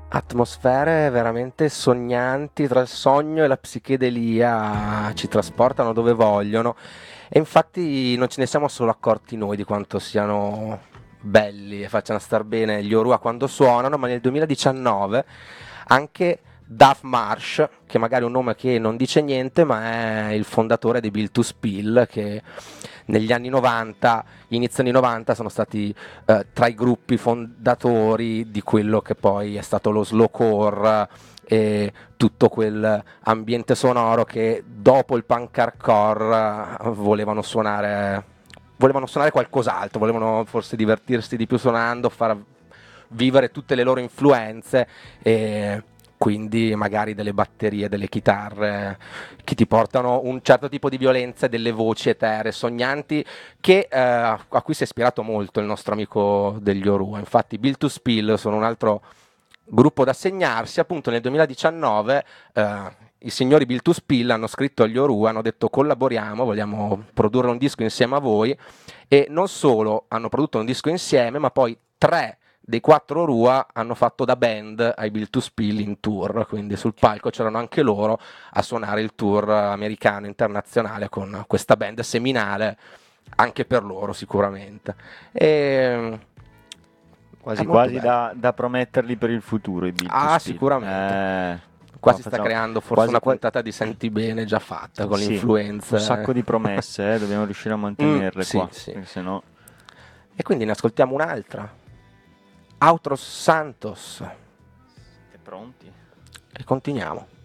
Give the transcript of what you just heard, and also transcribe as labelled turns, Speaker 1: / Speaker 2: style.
Speaker 1: Atmosfere veramente sognanti, tra il sogno e la psichedelia ci trasportano dove vogliono, e infatti non ce ne siamo solo accorti noi di quanto siano belli e facciano star bene gli Orua quando suonano, ma nel 2019 anche Duff Marsh, che magari è un nome che non dice niente, ma è il fondatore di Built to Spill, che negli anni 90, inizio anni 90, sono stati tra i gruppi fondatori di quello che poi è stato lo slowcore e tutto quel ambiente sonoro che dopo il punk hardcore volevano suonare qualcos'altro, volevano forse divertirsi di più suonando, far vivere tutte le loro influenze, e quindi magari delle batterie, delle chitarre che ti portano un certo tipo di violenza e delle voci eteree, sognanti, che, a cui si è ispirato molto il nostro amico degli Orua. Infatti Built to Spill sono un altro gruppo da segnarsi. Appunto nel 2019 i signori Built to Spill hanno scritto agli Orua, hanno detto collaboriamo, vogliamo produrre un disco insieme a voi, e non solo hanno prodotto un disco insieme, ma poi 3 dei 4 Orua hanno fatto da band ai Built to Spill in tour, quindi sul palco c'erano anche loro a suonare il tour americano internazionale con questa band seminale anche per loro sicuramente. E è
Speaker 2: Quasi
Speaker 1: molto
Speaker 2: quasi
Speaker 1: bello.
Speaker 2: da prometterli per il futuro i Built to
Speaker 1: Ah,
Speaker 2: Spill.
Speaker 1: sicuramente. Qua
Speaker 2: Qua
Speaker 1: si sta
Speaker 2: facciamo
Speaker 1: creando forse
Speaker 2: quasi
Speaker 1: una puntata di Senti Bene già fatta con le
Speaker 2: sì, un
Speaker 1: influenze.
Speaker 2: sacco di promesse, dobbiamo riuscire a mantenerle
Speaker 1: Sì,
Speaker 2: qua,
Speaker 1: sì.
Speaker 2: perché sennò
Speaker 1: E quindi ne ascoltiamo un'altra. Outros Santos.
Speaker 2: siete pronti?
Speaker 1: E continuiamo.